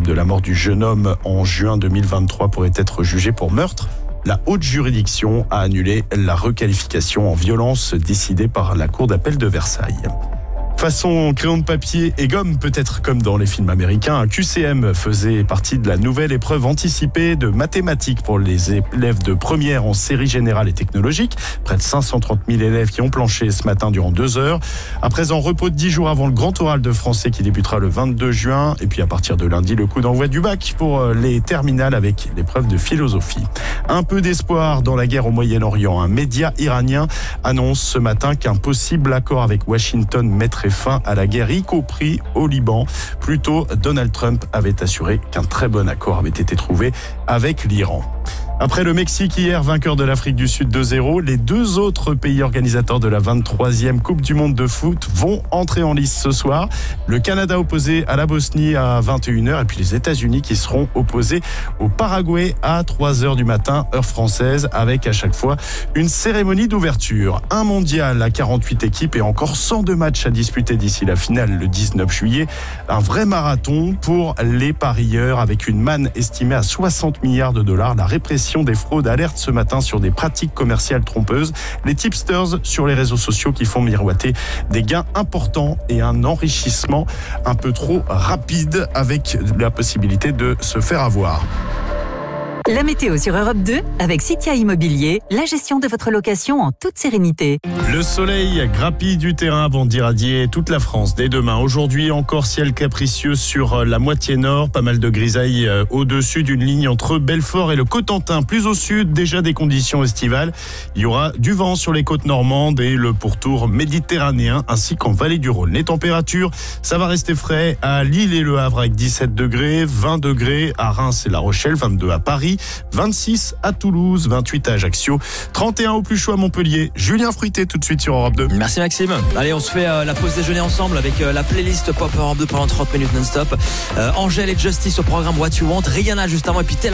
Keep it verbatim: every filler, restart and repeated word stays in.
responsable de la mort du jeune homme en juin deux mille vingt-trois pourrait être jugé pour meurtre. La haute juridiction a annulé la requalification en violence décidée par la Cour d'appel de Versailles. Façon crayon de papier et gomme, peut-être comme dans les films américains, un Q C M faisait partie de la nouvelle épreuve anticipée de mathématiques pour les élèves de première en série générale et technologique. Près de cinq cent trente mille élèves qui ont planché ce matin durant deux heures. À présent, repos de dix jours avant le grand oral de français qui débutera le vingt-deux juin. Et puis à partir de lundi, le coup d'envoi du bac pour les terminales avec l'épreuve de philosophie. Un peu d'espoir dans la guerre au Moyen-Orient. Un média iranien annonce ce matin qu'un possible accord avec Washington mettrait fin à la guerre, y compris au Liban. Plus tôt, Donald Trump avait assuré qu'un très bon accord avait été trouvé avec l'Iran. Après le Mexique hier, vainqueur de l'Afrique du Sud deux zéro, les deux autres pays organisateurs de la vingt-troisième Coupe du Monde de foot vont entrer en lice ce soir. Le Canada opposé à la Bosnie à vingt et une heures et puis les États-Unis qui seront opposés au Paraguay à trois heures du matin, heure française, avec à chaque fois une cérémonie d'ouverture. Un mondial à quarante-huit équipes et encore cent deux matchs à disputer d'ici la finale le dix-neuf juillet. Un vrai marathon pour les parieurs avec une manne estimée à soixante milliards de dollars. La répression des fraudes alerte ce matin sur des pratiques commerciales trompeuses. Les tipsters sur les réseaux sociaux qui font miroiter des gains importants et un enrichissement un peu trop rapide avec la possibilité de se faire avoir. La météo sur Europe deux avec Citia Immobilier, la gestion de votre location en toute sérénité. Le soleil grappille du terrain avant d'irradier toute la France dès demain. Aujourd'hui, encore ciel capricieux sur la moitié nord, pas mal de grisailles au-dessus d'une ligne entre Belfort et le Cotentin. Plus au sud, déjà des conditions estivales. Il y aura du vent sur les côtes normandes et le pourtour méditerranéen ainsi qu'en vallée du Rhône. Les températures, ça va rester frais à Lille et Le Havre avec dix-sept degrés, vingt degrés à Reims et La Rochelle, vingt-deux à Paris. vingt-six à Toulouse, vingt-huit à Ajaccio, trente et un au plus chaud à Montpellier. Julien Fruité tout de suite sur Europe deux. Merci Maxime. Allez, on se fait euh, la pause déjeuner ensemble avec euh, la playlist Pop Europe deux pendant trente minutes non-stop. Euh, Angèle et Justice au programme What You Want, Rihanna juste avant et puis Taylor